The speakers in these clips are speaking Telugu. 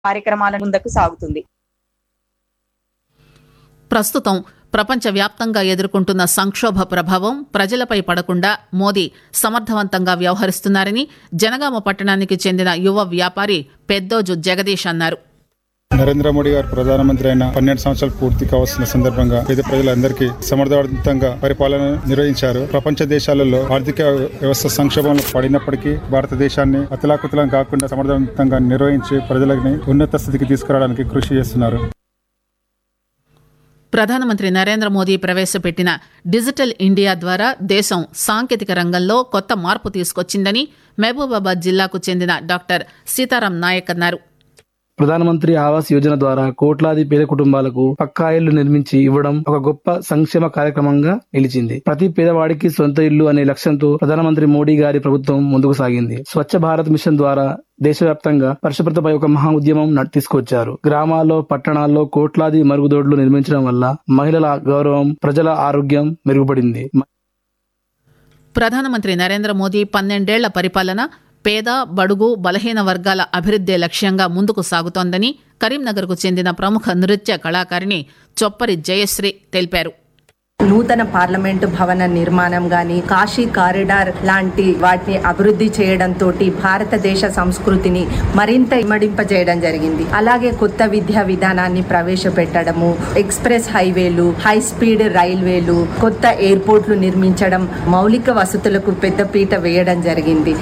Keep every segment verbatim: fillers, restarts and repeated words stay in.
కార్యక్రమాల ముందుకు సాగుతుంది. ప్రస్తుతం ప్రపంచవ్యాప్తంగా ఎదుర్కొంటున్న సంక్షోభ ప్రభావం ప్రజలపై పడకుండా మోదీ సమర్థవంతంగా వ్యవహరిస్తున్నారని జనగామ పట్టణానికి చెందిన యువ వ్యాపారి పెద్దోజు జగదీష్ అన్నారు. నరేంద్ర మోడీ గారు ప్రధానమంత్రి అయిన పన్నెండు సంవత్సరాలు పూర్తి కావాల్సిన సందర్భంగా పేద ప్రజలందరికీ సమర్థవంతంగా పరిపాలన నిర్వహించారు. ప్రపంచ దేశాలలో ఆర్థిక వ్యవస్థ సంక్షోభంలో పడినప్పటికీ భారతదేశాన్ని అతలాకుతలం కాకుండా సమర్థవంతంగా నిర్వహించి ప్రజలని ఉన్నత స్థితికి తీసుకురావడానికి కృషి చేస్తున్నారు. ప్రధానమంత్రి నరేంద్ర మోదీ ప్రవేశపెట్టిన డిజిటల్ ఇండియా ద్వారా దేశం సాంకేతిక రంగంలో కొత్త మార్పు తీసుకొచ్చిందని మహబూబాబాద్ జిల్లాకు చెందిన డాక్టర్ సీతారాం నాయక్ అన్నారు. ప్రధానమంత్రి ఆవాస్ యోజన ద్వారా కోట్లాది పేద కుటుంబాలకు పక్కా ఇళ్లు నిర్మించి ఇవ్వడం ఒక గొప్ప సంక్షేమ కార్యక్రమంగా నిలిచింది. ప్రతి పేదవాడికి సొంత ఇల్లు అనే లక్ష్యంతో ప్రధానమంత్రి మోడీ గారి ప్రభుత్వం ముందుకు సాగింది. స్వచ్ఛ భారత్ మిషన్ ద్వారా దేశవ్యాప్తంగా పరిశుభ్రతపై ఒక మహా ఉద్యమం తీసుకొచ్చారు. గ్రామాల్లో, పట్టణాల్లో కోట్లాది మరుగుదొడ్లు నిర్మించడం వల్ల మహిళల గౌరవం, ప్రజల ఆరోగ్యం మెరుగుపడింది. ప్రధానమంత్రి నరేంద్ర మోదీ పన్నెండేళ్ల పరిపాలన పేద, బడుగు, బలహీన వర్గాల అభివృద్దే లక్ష్యంగా ముందుకు సాగుతోందని కరీంనగర్కు చెందిన ప్రముఖ నృత్య కళాకారిణి చొప్పరి జయశ్రీ తెలిపారు. నూతన పార్లమెంటు భవన నిర్మాణం గాని, కాశీ కారిడార్ లాంటి వాటిని అభివృద్ధి చేయడంతో భారతదేశ సంస్కృతిని మరింత ఇమ్మడింపజేయడం జరిగింది. అలాగే కొత్త విద్యా విధానాన్ని ప్రవేశపెట్టడము, ఎక్స్ప్రెస్ హైవేలు, హై స్పీడ్ రైల్వేలు, కొత్త ఎయిర్పోర్ట్లు నిర్మించడం, మౌలిక వసతులకు పెద్దపీట వేయడం జరిగింది.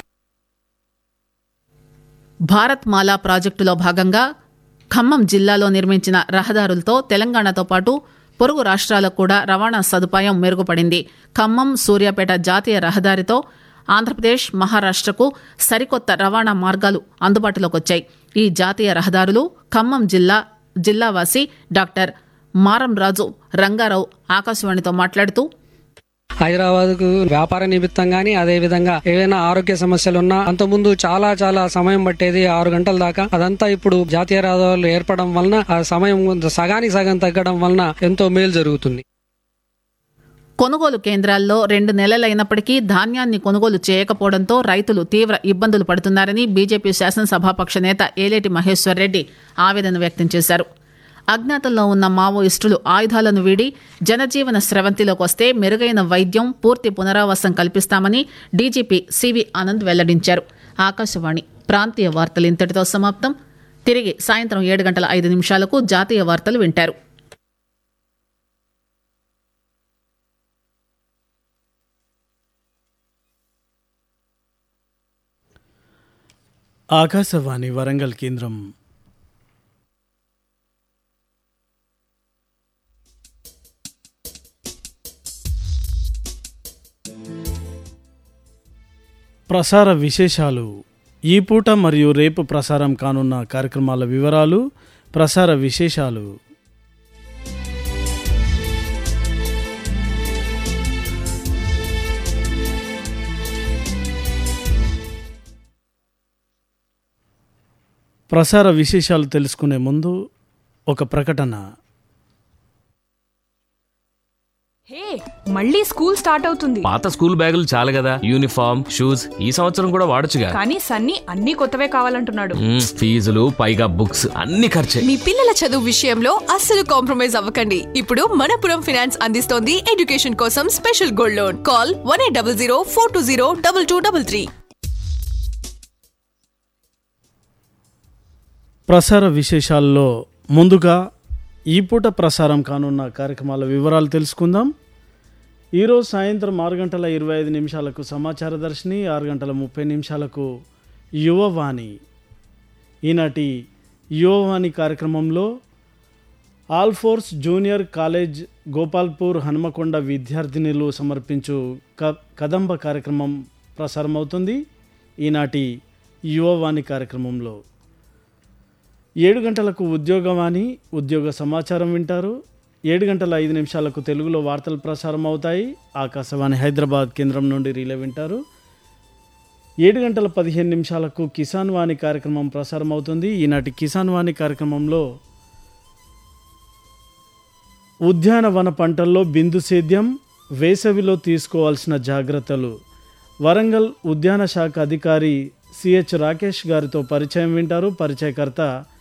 భారత్ మాలా ప్రాజెక్టులో భాగంగా ఖమ్మం జిల్లాలో నిర్మించిన రహదారులతో తెలంగాణతో పాటు పొరుగు రాష్ట్రాలకు కూడా రవాణా సదుపాయం మెరుగుపడింది. ఖమ్మం సూర్యాపేట జాతీయ రహదారితో ఆంధ్రప్రదేశ్, మహారాష్ట్రకు సరికొత్త రవాణా మార్గాలు అందుబాటులోకి వచ్చాయి. ఈ జాతీయ రహదారులు ఖమ్మం జిల్లా జిల్లావాసి డాక్టర్ మారంరాజు రంగారావు ఆకాశవాణితో మాట్లాడుతూ, హైదరాబాద్ కు వ్యాపార నిమిత్తం గానీ, అదే విధంగా ఏవైనా ఆరోగ్య సమస్యలున్నా అంతకుముందు చాలా చాలా సమయం పట్టేది, ఆరు గంటల దాకా. అదంతా ఇప్పుడు జాతీయ రహదారులు ఏర్పడడం వలన ఆ సమయం సగానికి సగం తగ్గడం వలన ఎంతో మేలు జరుగుతుంది. కొనుగోలు కేంద్రాల్లో రెండు నెలలైనప్పటికీ ధాన్యాన్ని కొనుగోలు చేయకపోవడంతో రైతులు తీవ్ర ఇబ్బందులు పడుతున్నారని బీజేపీ శాసనసభాపక్ష నేత ఏలేటి మహేశ్వర్ రెడ్డి ఆవేదన వ్యక్తం చేశారు. అజ్ఞాతంలో ఉన్న మావోయిస్టులు ఆయుధాలను వీడి జనజీవన స్రవంతిలోకి వస్తే మెరుగైన వైద్యం, పూర్తి పునరావాసం కల్పిస్తామని డీజీపీ సివి ఆనంద్ వెల్లడించారు. ఆకాశవాణి ప్రాంతీయ వార్తలు ఇంతటితో సమాప్తం. తిరిగి సాయంత్రం ఏడు గంటల ఐదు నిమిషాలకు జాతీయ వార్తలు వింటారు. ఆకాశవాణి వరంగల్ కేంద్రం. ప్రసార విశేషాలు. ఈ పూట మరియు రేపు ప్రసారం కానున్న కార్యక్రమాల వివరాలు, ప్రసార విశేషాలు. ప్రసార విశేషాలు తెలుసుకునే ముందు ఒక ప్రకటన. హే, మళ్ళీ స్కూల్ స్టార్ట్ అవుతుంది. పాత స్కూల్ బ్యాగులు చాలు కదా, యూనిఫామ్, షూస్ ఈ సంవత్సరం కూడా వాడొచ్చుగా. కానీ సన్నీ అన్ని కొత్తవే కావాలంటున్నాడు. ఫీజులు పైగా బుక్స్ అన్ని ఖర్చే. మీ పిల్లల చదువు విషయంలో అస్సలు కాంప్రమైజ్ అవ్వకండి. ఇప్పుడు మనపురం ఫైనాన్స్ అందిస్తోంది ఎడ్యుకేషన్ కోసం special gold loan. Call one eight double zero four two zero double two double three. ప్రసార విశేషాల్లో ముందుగా ఈ పూట ప్రసారం కానున్న కార్యక్రమాల వివరాలు తెలుసుకుందాం. ఈరోజు సాయంత్రం ఆరు గంటల ఇరవై ఐదు నిమిషాలకు సమాచార దర్శిని, ఆరు గంటల ముప్పై నిమిషాలకు యువవాణి. ఈనాటి యువవాణి కార్యక్రమంలో ఆల్ఫోర్స్ జూనియర్ కాలేజ్ గోపాల్పూర్ హనుమకొండ విద్యార్థినులు సమర్పించు క కదంబ కార్యక్రమం ప్రసారమవుతుంది. ఈనాటి యువవాణి కార్యక్రమంలో ఏడు గంటలకు ఉద్యోగవాణి, ఉద్యోగ సమాచారం వింటారు. ఏడు గంటల ఐదు నిమిషాలకు తెలుగులో వార్తలు ప్రసారం అవుతాయి. ఆకాశవాణి హైదరాబాద్ కేంద్రం నుండి రీలే వింటారు. ఏడు గంటల పదిహేను నిమిషాలకు కిసాన్ వాణి కార్యక్రమం ప్రసారం అవుతుంది. ఈనాటి కిసాన్ వాణి కార్యక్రమంలో ఉద్యానవన పంటల్లో బిందు సేద్యం, వేసవిలో తీసుకోవాల్సిన జాగ్రత్తలు, వరంగల్ ఉద్యాన శాఖ అధికారి సిహెచ్ రాకేష్ గారితో పరిచయం వింటారు. పరిచయకర్త